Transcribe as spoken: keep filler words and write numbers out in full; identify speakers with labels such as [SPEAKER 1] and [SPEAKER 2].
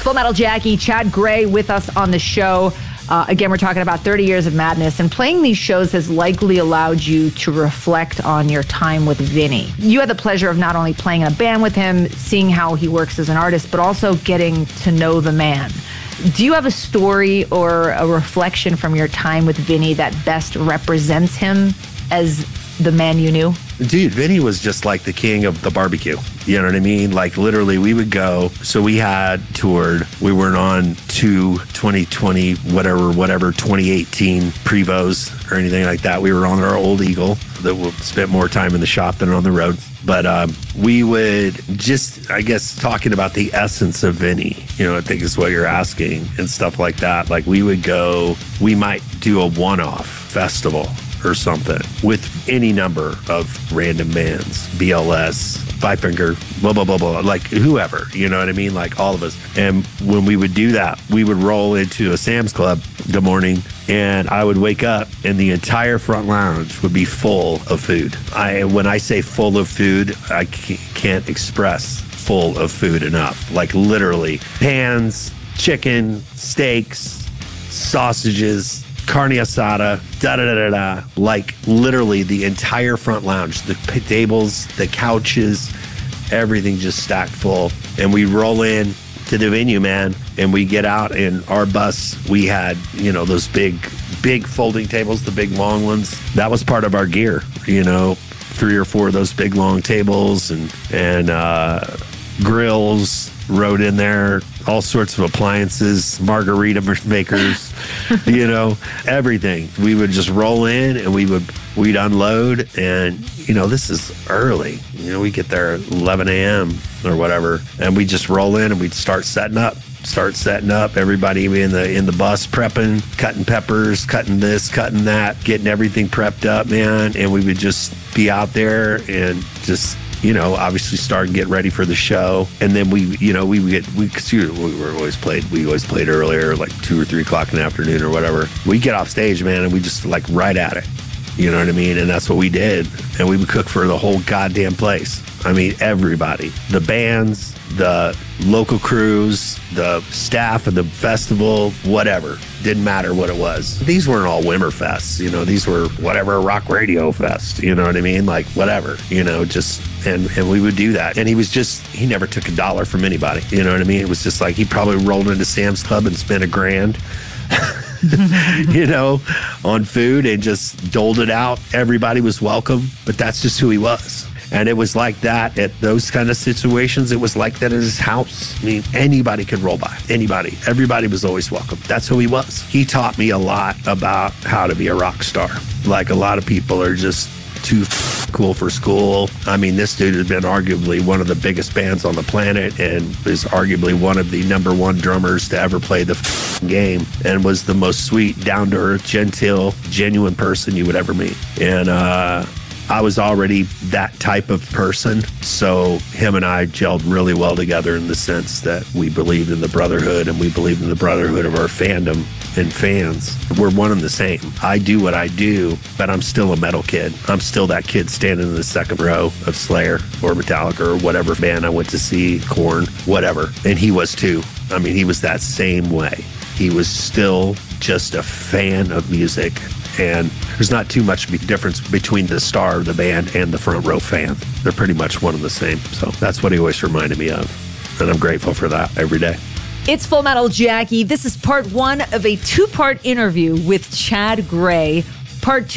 [SPEAKER 1] Full Metal Jackie, Chad Gray with us on the show. Uh, again, we're talking about thirty years of madness, and playing these shows has likely allowed you to reflect on your time with Vinny. You had the pleasure of not only playing in a band with him, seeing how he works as an artist, but also getting to know the man. Do you have a story or a reflection from your time with Vinny that best represents him as the man you knew?
[SPEAKER 2] Dude, Vinny was just like the king of the barbecue. You know what I mean? Like, literally, we would go. So we had toured. We weren't on two twenty twenty, whatever, whatever, twenty eighteen Prevos or anything like that. We were on our old Eagle that would spent more time in the shop than on the road. But um, we would just, I guess, talking about the essence of Vinny, you know, I think is what you're asking and stuff like that. Like, we would go, we might do a one-off festival or something with any number of random bands, B L S, Five Finger, blah, blah, blah, blah, like whoever, you know what I mean? Like all of us. And when we would do that, we would roll into a Sam's Club the morning, and I would wake up and the entire front lounge would be full of food. I, when I say full of food, I can't express full of food enough. Like literally pans, chicken, steaks, sausages, carne asada, da da da da da. Like literally the entire front lounge, the tables, the couches, everything just stacked full. And we roll in to the venue, man, and we get out in our bus. We had, you know, those big, big folding tables, the big long ones. That was part of our gear, you know, three or four of those big long tables and and uh, grills. Rode in there, all sorts of appliances, margarita makers, you know, everything. We would just roll in and we would, we'd unload, and, you know, this is early. You know, we get there at eleven a.m. or whatever, and we just roll in and we'd start setting up. Start setting up, everybody in the in the bus prepping, cutting peppers, cutting this, cutting that, getting everything prepped up, man. And we would just be out there and just, you know, obviously start and get ready for the show. And then we, you know, we would get, we, cause we were always played, we always played earlier, like two or three o'clock in the afternoon or whatever. We get off stage, man, and we just like right at it. You know what I mean? And that's what we did. And we would cook for the whole goddamn place. I mean, everybody, the bands, the local crews, the staff of the festival, whatever. Didn't matter what it was. These weren't all Wimmerfests, you know, these were whatever, rock radio fest, you know what I mean? Like whatever, you know, just, and, and we would do that. And he was just, he never took a dollar from anybody, you know what I mean? It was just like, he probably rolled into Sam's Club and spent a grand, you know, on food and just doled it out. Everybody was welcome, but that's just who he was. And it was like that at those kind of situations. It was like that at his house. I mean, anybody could roll by. Anybody. Everybody was always welcome. That's who he was. He taught me a lot about how to be a rock star. Like a lot of people are just too f- cool for school. I mean, this dude has been arguably one of the biggest bands on the planet and is arguably one of the number one drummers to ever play the f- game, and was the most sweet, down-to-earth, genteel, genuine person you would ever meet. And, uh... I was already that type of person, so him and I gelled really well together in the sense that we believed in the brotherhood, and we believed in the brotherhood of our fandom and fans. We're one and the same. I do what I do, but I'm still a metal kid. I'm still that kid standing in the second row of Slayer or Metallica or whatever band I went to see, Korn, whatever. And he was too. I mean, he was that same way. He was still just a fan of music. And there's not too much difference between the star of the band and the front row fan. They're pretty much one and the same. So that's what he always reminded me of. And I'm grateful for that every day.
[SPEAKER 1] It's Full Metal Jackie. This is part one of a two-part interview with Chad Gray. Part two.